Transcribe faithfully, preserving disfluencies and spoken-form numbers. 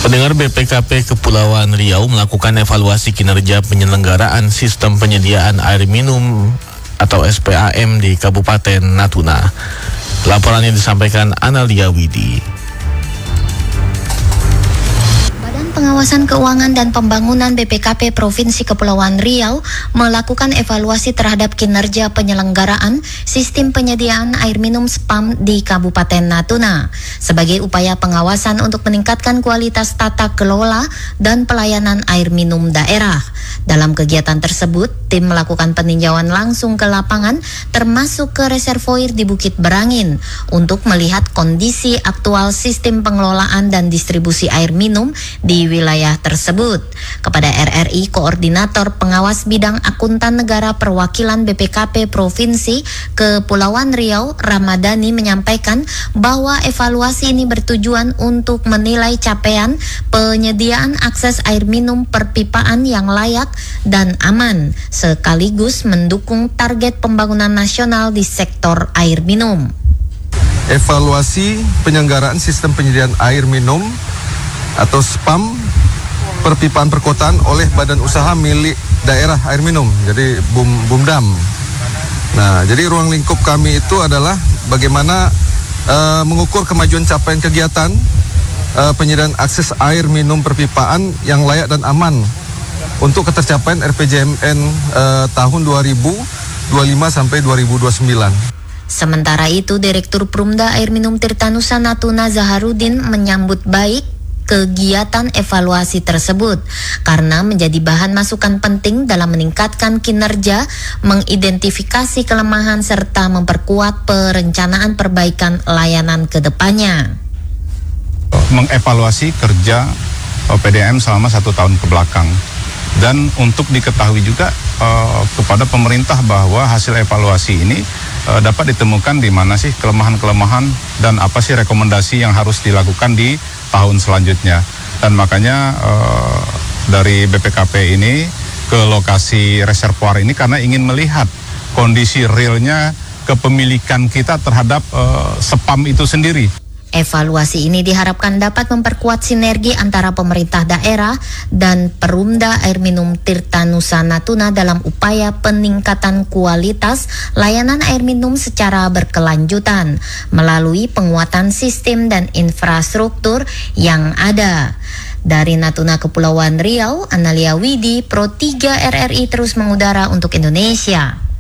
Pendengar, B P K P Kepulauan Riau melakukan evaluasi kinerja penyelenggaraan sistem penyediaan air minum atau S P A M di Kabupaten Natuna. Laporan yang disampaikan Analia Widi. Pengawasan Keuangan dan Pembangunan B P K P Provinsi Kepulauan Riau melakukan evaluasi terhadap kinerja penyelenggaraan sistem penyediaan air minum S P A M di Kabupaten Natuna sebagai upaya pengawasan untuk meningkatkan kualitas tata kelola dan pelayanan air minum daerah. Dalam kegiatan tersebut, tim melakukan peninjauan langsung ke lapangan termasuk ke reservoir di Bukit Berangin untuk melihat kondisi aktual sistem pengelolaan dan distribusi air minum di wilayah tersebut. Kepada R R I, Koordinator Pengawas Bidang Akuntan Negara Perwakilan B P K P Provinsi Kepulauan Riau, Ramadhani, menyampaikan bahwa evaluasi ini bertujuan untuk menilai capaian penyediaan akses air minum perpipaan yang layak dan aman, sekaligus mendukung target pembangunan nasional di sektor air minum. Evaluasi penyelenggaraan sistem penyediaan air minum atau S P A M perpipaan perkotaan oleh badan usaha milik daerah air minum, jadi Bum, Bumdam. Nah, jadi ruang lingkup kami itu adalah bagaimana uh, mengukur kemajuan capaian kegiatan uh, penyediaan akses air minum perpipaan yang layak dan aman untuk ketercapaian R P J M N uh, tahun dua ribu dua puluh lima sampai dua ribu dua puluh sembilan. Sementara itu, Direktur Perumda Air Minum Tirtanusa Natuna Zaharudin menyambut baik kegiatan evaluasi tersebut karena menjadi bahan masukan penting dalam meningkatkan kinerja, mengidentifikasi kelemahan serta memperkuat perencanaan perbaikan layanan ke depannya. Mengevaluasi kerja P D A M selama satu tahun ke belakang. Dan untuk diketahui juga uh, kepada pemerintah bahwa hasil evaluasi ini uh, dapat ditemukan di mana sih kelemahan-kelemahan dan apa sih rekomendasi yang harus dilakukan di tahun selanjutnya. Dan makanya uh, dari B P K P ini ke lokasi reservoir ini karena ingin melihat kondisi realnya kepemilikan kita terhadap uh, S P A M itu sendiri. Evaluasi ini diharapkan dapat memperkuat sinergi antara pemerintah daerah dan Perumda Air Minum Tirtanusa Natuna dalam upaya peningkatan kualitas layanan air minum secara berkelanjutan melalui penguatan sistem dan infrastruktur yang ada. Dari Natuna Kepulauan Riau, Analia Widi, Pro tiga R R I terus mengudara untuk Indonesia.